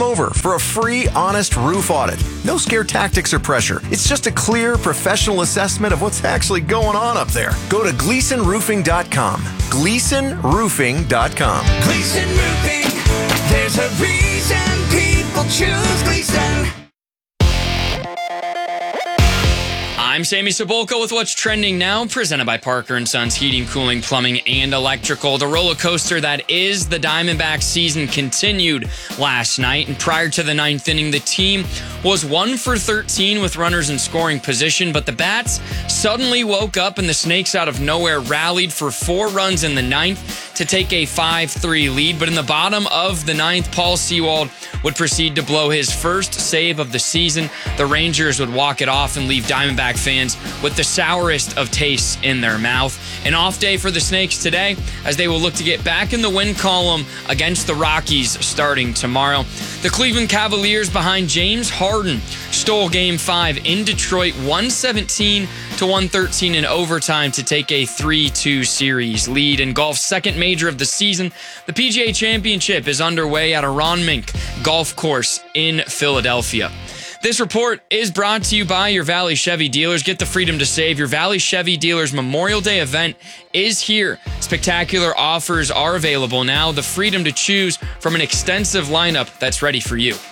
over for a free, honest roof audit. No scare tactics or pressure. It's just a clear, professional assessment of what's actually going on up there. Go to GleasonRoofing.com. GleasonRoofing.com. Gleason Roofing. There's a reason people choose Gleason. I'm Sammy Cebulka with What's Trending Now, presented by Parker & Sons Heating, Cooling, Plumbing, and Electrical. The roller coaster that is the Diamondbacks season continued last night, and prior to the ninth inning, the team was 1 for 13 with runners in scoring position, but the Bats suddenly woke up and the Snakes out of nowhere rallied for 4 runs in the ninth to take a 5-3 lead. But in the bottom of the ninth, Paul Sewald would proceed to blow his first save of the season. The Rangers would walk it off and leave Diamondback fans with the sourest of tastes in their mouth. An off day for the Snakes today, as they will look to get back in the win column against the Rockies starting tomorrow. The Cleveland Cavaliers, behind James Harden, stole Game 5 in Detroit, 117-113 in overtime to take a 3-2 series lead. In golf's second major of the season, the PGA Championship is underway at a Ron Mink golf course in Philadelphia. This report is brought to you by your Valley Chevy dealers. Get the freedom to save. Your Valley Chevy dealers Memorial Day event is here. Spectacular offers are available now. The freedom to choose from an extensive lineup that's ready for you.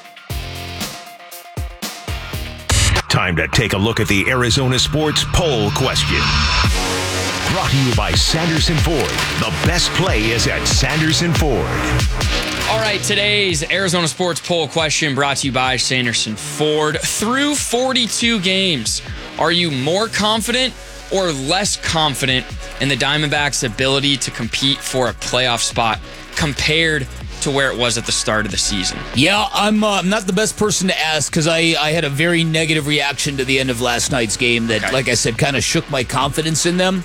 Time to take a look at the Arizona Sports Poll Question. Brought to you by Sanderson Ford. The best play is at Sanderson Ford. All right, today's Arizona Sports Poll Question brought to you by Sanderson Ford. Through 42 games, are you more confident or less confident in the Diamondbacks' ability to compete for a playoff spot compared to where it was at the start of the season? Yeah, I'm not the best person to ask because I had a very negative reaction to the end of last night's game that, like I said, kind of shook my confidence in them.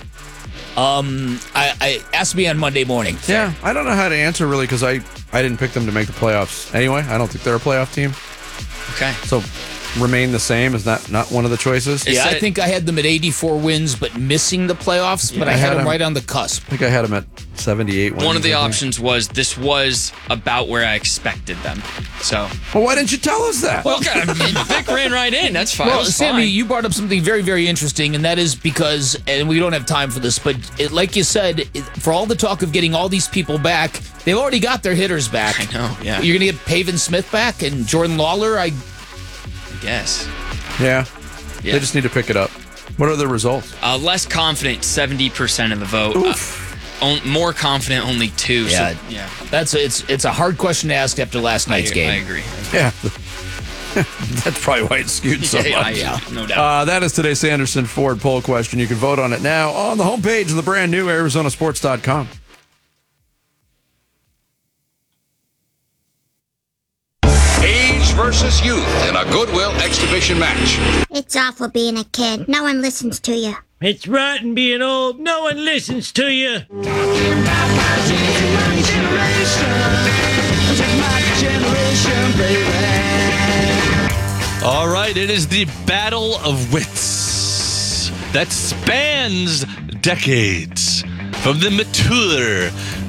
I asked me on Monday morning. Yeah, I don't know how to answer really because I didn't pick them to make the playoffs anyway. I don't think they're a playoff team. Okay. So remain the same is not one of the choices. Yeah, I think I had them at 84 wins, but missing the playoffs. But I had them right on the cusp. I think I had them at 78 wins. One of the options was this was about where I expected them. So, well, why didn't you tell us that? Well, Vic ran right in. That's fine. Well, Sammy, you brought up something very, very interesting, and that is because, and we don't have time for this, but like you said, for all the talk of getting all these people back, they've already got their hitters back. I know, yeah. You're going to get Pavin Smith back and Jordan Lawler, I guess. Yeah. They just need to pick it up. What are the results? Less confident, 70% of the vote. More confident, only 2. Yeah, so, yeah. It's a hard question to ask after last night's game. I agree. Yeah. That's probably why it's skewed so much. Yeah, no doubt. That is today's Sanderson Ford poll question. You can vote on it now on the homepage of the brand new ArizonaSports.com. Age versus youth in a Goodwill exhibition match. It's awful being a kid. No one listens to you. It's rotten being old. No one listens to you. All right, it is the battle of wits that spans decades, from the mature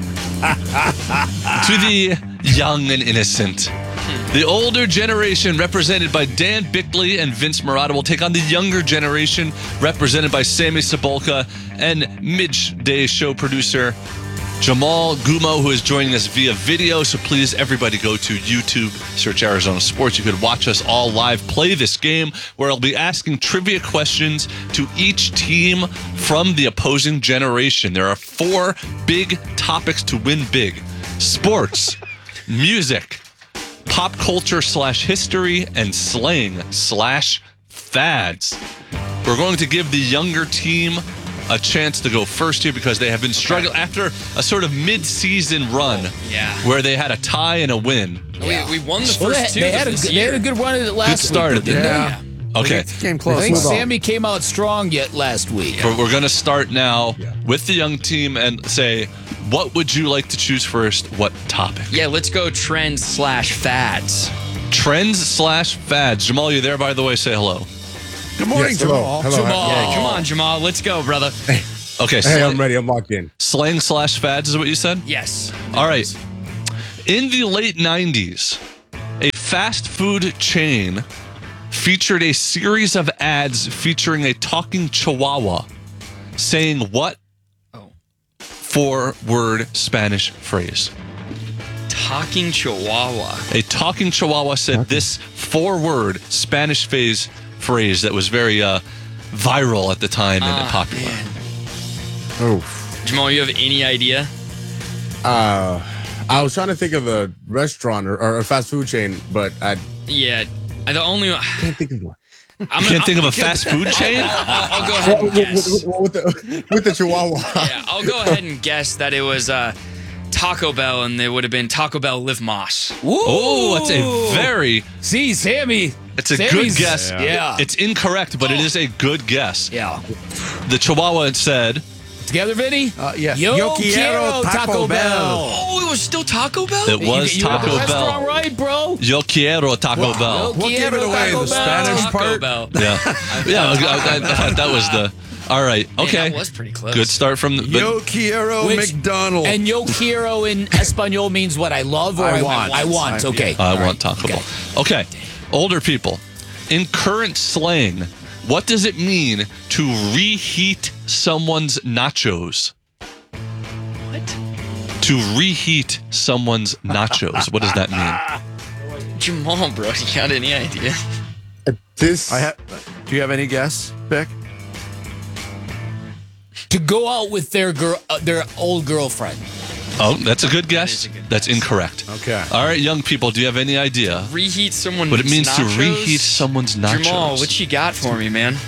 to the young and innocent. The older generation, represented by Dan Bickley and Vince Marotta, will take on the younger generation, represented by Sammy Cebulka and midday show producer Jamal Gumo, who is joining us via video. So please, everybody, go to YouTube, search Arizona Sports. You could watch us all live play this game, where I'll be asking trivia questions to each team from the opposing generation. There are 4 big topics to win big: sports, music, pop culture / history, and slang / fads. We're going to give the younger team a chance to go first here because they have been struggling after a sort of mid-season run where they had a tie and a win. Yeah. We won the first 2 they had a good run at it last week. Started, didn't they? Okay. Came close. I think Sammy came out strong yet last week. We're going to start now with the young team and say, what would you like to choose first? What topic? Yeah, let's go trends / fads. Trends / fads. Jamal, you there, by the way? Say hello. Good morning, Jamal. Hello. Jamal. Yeah, come on, Jamal. Let's go, brother. Okay. Hey, I'm ready. I'm locked in. Slang / fads is what you said? Yes. All right. In the late 90s, A fast food chain featured a series of ads featuring a talking chihuahua saying what 4-word Spanish phrase? Talking chihuahua. A talking chihuahua said this 4-word Spanish phrase that was very viral at the time and popular. Man. Oh. Jamal, you have any idea? I was trying to think of a restaurant or a fast food chain, but I the only can't think of one. Can't think of a fast food chain? I'll go ahead and guess. With the chihuahua. Yeah, I'll go ahead and guess that it was Taco Bell, and it would have been Taco Bell Live Moss. Oh, that's a very... See, Sammy. It's a Sammy's, good guess. Yeah. It's incorrect, but it is a good guess. Yeah. The chihuahua said... Together, Vinny? Yes. Yo quiero Taco Bell. Oh, it was still Taco Bell? It was you Taco got the Bell. restaurant right, bro. Yo quiero Taco Bell. What gave it away? The Spanish Taco part? Bell. Yeah. Yeah, I thought that was the... All right. Man, Okay. that was pretty close. Good start from the... Yo quiero McDonald. And yo quiero in Espanol means what I love or I want. I want. Okay. I want Taco Bell. Okay. Older people. In current slang, what does it mean to reheat someone's nachos? To reheat someone's nachos. What does that mean? Jamal, bro, you got any idea? Do you have any guess, Vic? To go out with their old girlfriend. Oh, that's a good guess. That's incorrect. Okay. All right, young people, do you have any idea Reheat someone's what it means nachos? to reheat someone's nachos? Jamal, what you got for me, man?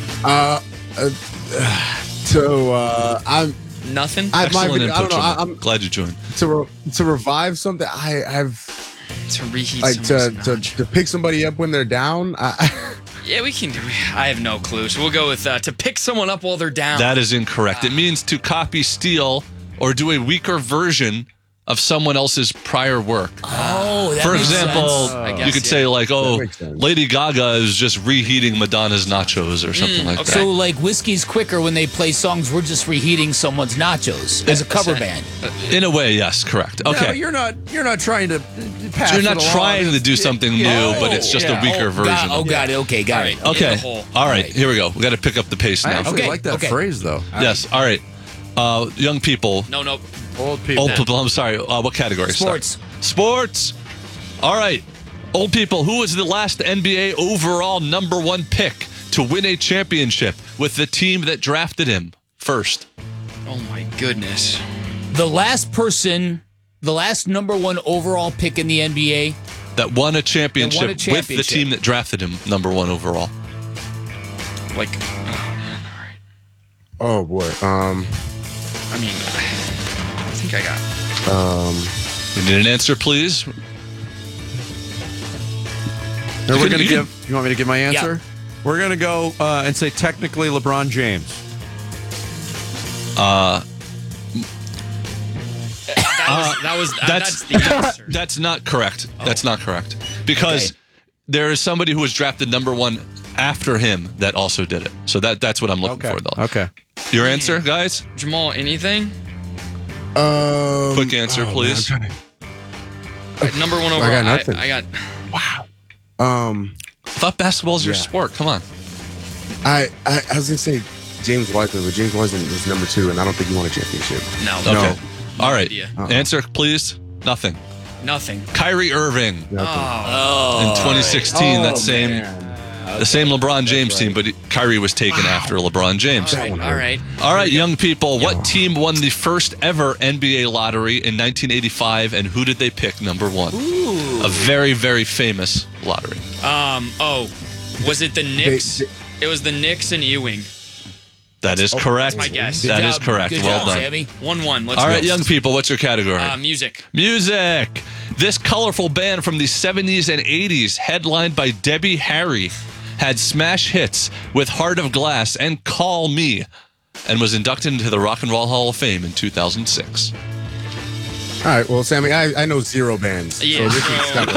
I'm Nothing? Excellent input, I don't know. Jamal. I'm Glad you joined. to revive something. I've To reheat like someone's to nachos. pick somebody up when they're down. Yeah, we can do. I have no clue. So we'll go with to pick someone up while they're down. That is incorrect. It means to copy, steal, or do a weaker version of someone else's prior work. Oh, that For makes example, sense. I guess, you could yeah. say like, That makes sense. Lady Gaga is just reheating Madonna's nachos or something like okay. that. So, like, Whiskey's Quicker, when they play songs, we're just reheating someone's nachos as a cover band. In a way, yes, correct. Okay. No, you're not trying to pass So you're not it along. trying to do something new, but it's just a weaker version. Got it. Okay, got it. Okay. In the hole. All right. Here we go. We got to pick up the pace I now. actually Okay, like that okay. phrase, though. Yes. All right. Young people. No. Old people. Old people. I'm sorry. What category? Sports. Sports. All right. Old people. Who was the last NBA overall #1 pick to win a championship with the team that drafted him first? Oh my goodness. The last #1 overall pick in the NBA. That won a championship, with the championship. team that drafted him #1 overall. Like, oh man. All right. Oh boy. I mean, I think I got. You need an answer, please. We're You going to can- give. You want me to give my answer? Yeah. We're going to go and say technically LeBron James. That's the answer. That's not correct. That's not correct. Because Okay. there is somebody who was drafted #1 after him that also did it. So that's what I'm looking for, though. Okay. Your answer, guys? Jamal, anything? Quick answer, please. Man, #1 overall. I got nothing. I got. I thought basketball's your Yeah. sport. Come on. I was gonna say James Wiseman, but James Wiseman was #2, and I don't think he won a championship. No. Okay. All right. idea. Answer, please. Nothing. Nothing. Kyrie Irving Oh. in 2016. The same LeBron James team, but Kyrie was taken after LeBron James. All right. All right, young people. What team won the first ever NBA lottery in 1985, and who did they pick #1? Ooh. A very, very famous lottery. Was it the Knicks? It was the Knicks and Ewing. That is correct. That's my guess. That Good is job. correct. Good Well job, done. Sammy. 1-1. Let's All go. right, young people. What's your category? Music. Music. This colorful band from the 70s and 80s, headlined by Debbie Harry, had smash hits with Heart of Glass and Call Me, and was inducted into the Rock and Roll Hall of Fame in 2006. All right, well, Sammy, I know zero bands. Yeah. So this is kind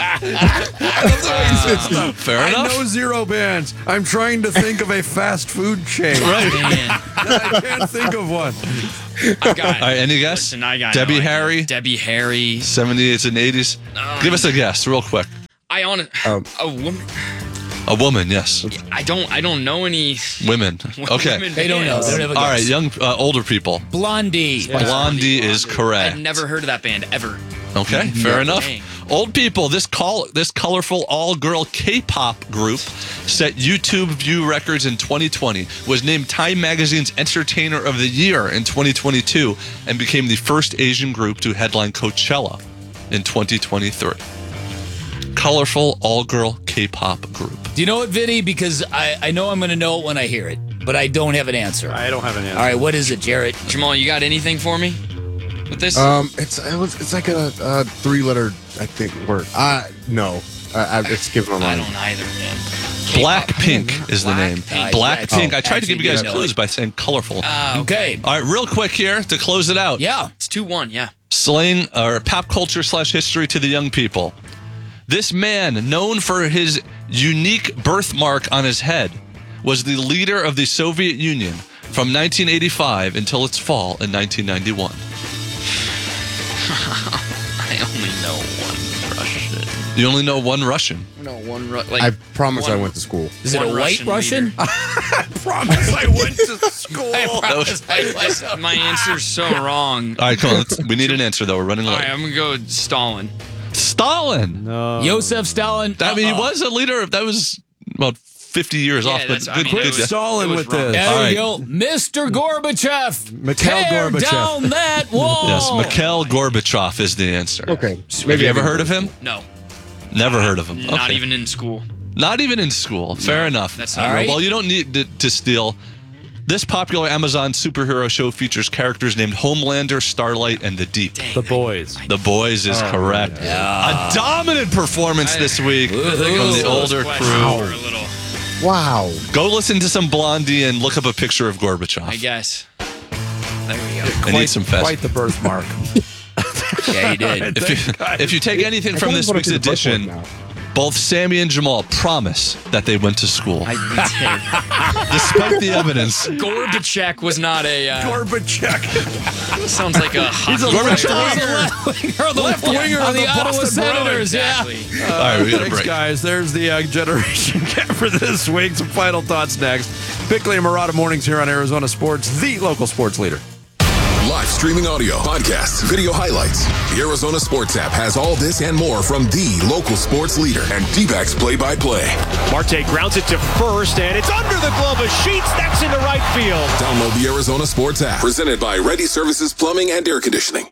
of Fair I enough. know zero bands. I'm trying to think of a fast food chain. Right. Man, I can't think of one. I got. All right, any guess? Listen, I got Debbie no idea. Harry? Debbie Harry. 70s and 80s. Give us a guess, real quick. A woman. A woman, yes. I don't know any Women. Okay. women They don't know. bands. They don't have a All right, guess. young, older people. Blondie. Blondie is correct. I'd never heard of that band ever. Okay, fair enough. Dang. Old people, this colorful all-girl K-pop group set YouTube view records in 2020, was named Time Magazine's Entertainer of the Year in 2022, and became the first Asian group to headline Coachella in 2023. Colorful all-girl K-pop group. Do you know it, Vinny? Because I know I'm going to know it when I hear it, but I don't have an answer. I don't have an answer. All right, what is it, Jarrett? Jamal, you got anything for me with this? it's like a 3-letter, I think, word. No. It's giving my I mind. don't either, man. Blackpink is the name. Blackpink. I tried to give you guys Actually, clues by saying colorful. Okay. All right, real quick here to close it out. Yeah. It's 2-1, yeah. Slang or pop culture / history to the young people. This man, known for his unique birthmark on his head, was the leader of the Soviet Union from 1985 until its fall in 1991. I only know one Russian. You only know one Russian. No, one I promise I went to school. Is it a one white Russian? leader. Promise I went to school. My answer's so wrong. All right, come on. We need an answer, though. We're running All late. right, I'm gonna go Stalin. Stalin. Joseph Stalin. I mean, he was a leader. That was about 50 years Yeah, off. But that's- I good, mean, it good was- guess. Stalin it was with wrong. this. There All you right. go. Mr. Gorbachev. Mikhail Tear Gorbachev. down that wall. Yes, Mikhail Gorbachev is the answer. Okay. Have you ever heard of him? No, Never heard of him. not Okay. even in school. Not even in school. Fair enough. that's not All right. Well, you don't need to steal. This popular Amazon superhero show features characters named Homelander, Starlight, and The Deep. The Boys. The Boys is correct. A dominant performance this week from the older Question crew. for a little, Wow. Go listen to some Blondie and look up a picture of Gorbachev. I guess. There we go. I need some fast. Quite the birthmark. Yeah, he did. If you take anything from this week's edition, Now. both Sammy and Jamal promise that they went to school, despite the evidence. Gorbachev was not a. Gorbachev. Sounds like a hockey Gorbachev. Left winger on of the Ottawa Boston Senators. Bruins. Yeah. Exactly. All right, we got a Thanks, break. guys. There's the generation gap for this week. Some final thoughts next. Bickley and Murata mornings here on Arizona Sports, the local sports leader. Live streaming audio, podcasts, video highlights. The Arizona Sports app has all this and more from the local sports leader and D-backs play-by-play. Marte grounds it to first, and it's under the glove of Sheets. That's into right field. Download the Arizona Sports app. Presented by Ready Services Plumbing and Air Conditioning.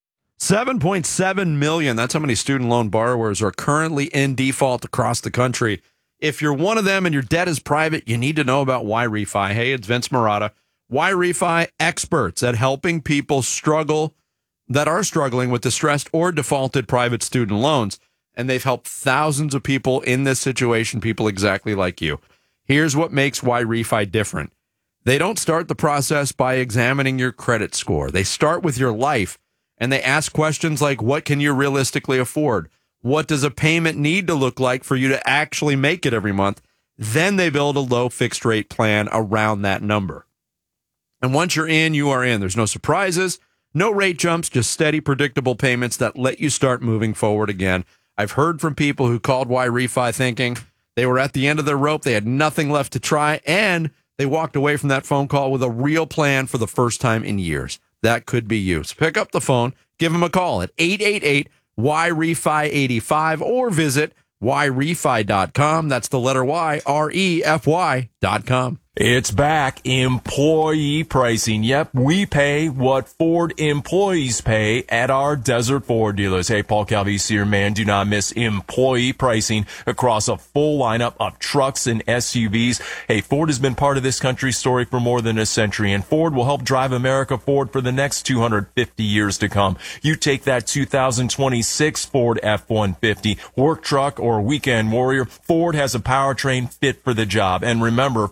7.7 million. That's how many student loan borrowers are currently in default across the country. If you're one of them and your debt is private, you need to know about YRefi. Hey, it's Vince Murata. YRefi, experts at helping people that are struggling with distressed or defaulted private student loans. And they've helped thousands of people in this situation, people exactly like you. Here's what makes YRefi different. They don't start the process by examining your credit score. They start with your life, and they ask questions like, what can you realistically afford? What does a payment need to look like for you to actually make it every month? Then they build a low fixed rate plan around that number. And once you're in, you are in. There's no surprises, no rate jumps, just steady, predictable payments that let you start moving forward again. I've heard from people who called YRefi thinking they were at the end of their rope, they had nothing left to try, and they walked away from that phone call with a real plan for the first time in years. That could be you. So pick up the phone, give them a call at 888-YRefi85 or visit YRefi.com. That's the letter Y, REFY.com. It's back. Employee pricing. Yep, we pay what Ford employees pay at our Desert Ford dealers. Hey, Paul Calvisi here, man. Do not miss employee pricing across a full lineup of trucks and SUVs. Hey, Ford has been part of this country's story for more than a century, and Ford will help drive America forward for the next 250 years to come. You take that 2026 Ford F-150, work truck, or weekend warrior, Ford has a powertrain fit for the job. And remember, Ford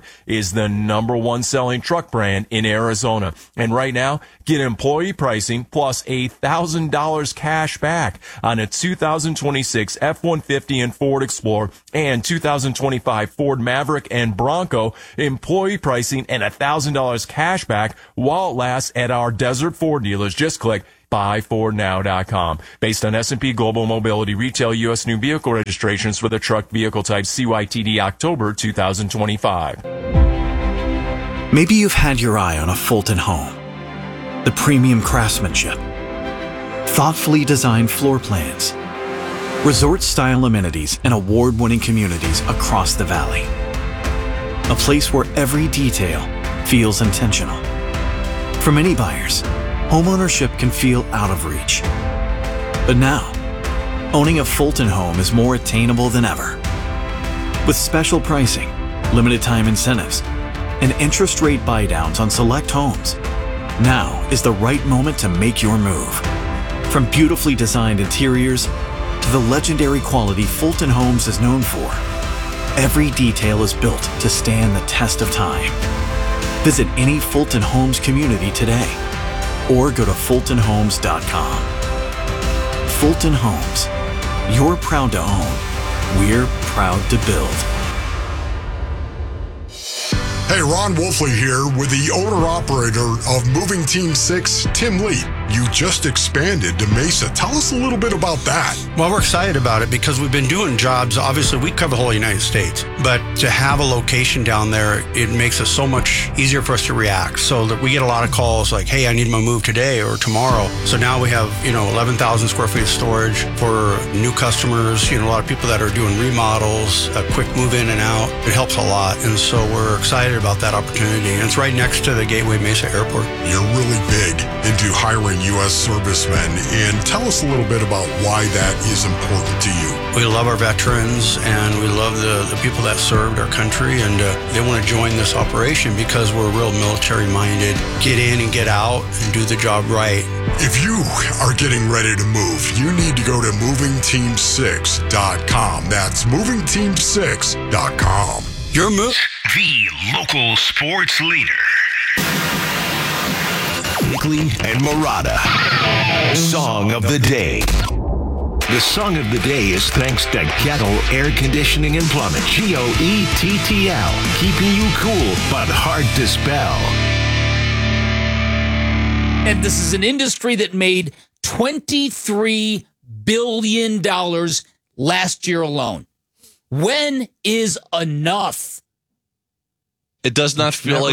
is the #1 selling truck brand in Arizona. And right now, get employee pricing plus $1,000 cash back on a 2026 F-150 and Ford Explorer and 2025 Ford Maverick and Bronco. Employee pricing and $1,000 cash back while it lasts at our Desert Ford dealers. Just click buyfordnow.com. Based on S&P Global Mobility retail U.S. new vehicle registrations for the truck vehicle type CYTD October 2025. Maybe you've had your eye on a Fulton home. The premium craftsmanship, thoughtfully designed floor plans, resort-style amenities, and award-winning communities across the valley. A place where every detail feels intentional. For many buyers, homeownership can feel out of reach. But now, owning a Fulton home is more attainable than ever. With special pricing, limited time incentives, and interest rate buydowns on select homes, now is the right moment to make your move. From beautifully designed interiors to the legendary quality Fulton Homes is known for, every detail is built to stand the test of time. Visit any Fulton Homes community today or go to FultonHomes.com. Fulton Homes. You're proud to own. We're proud to build. Hey, Ron Wolfley here with the owner-operator of Moving Team 6, Tim Lee. You just expanded to Mesa. Tell us a little bit about that. Well, we're excited about it because we've been doing jobs. Obviously, we cover the whole United States. But to have a location down there, it makes it so much easier for us to react. So that we get a lot of calls like, hey, I need my move today or tomorrow. So now we have, 11,000 square feet of storage for new customers, a lot of people that are doing remodels, a quick move in and out. It helps a lot. And so we're excited about that opportunity. And it's right next to the Gateway Mesa Airport. You're really big into hiring U.S. servicemen, and tell us a little bit about why that is important to you. We love our veterans, and we love the people that served our country, and they want to join this operation because we're real military-minded. Get in and get out and do the job right. If you are getting ready to move, you need to go to movingteam6.com. That's movingteam6.com. Your move. The local sports leader. Bickley and Marotta. Song of the day. The song of the day is thanks to Kettle Air Conditioning and Plumbing. GOETTL. Keeping you cool, but hard to spell. And this is an industry that made $23 billion last year alone. When is enough? It does not feel like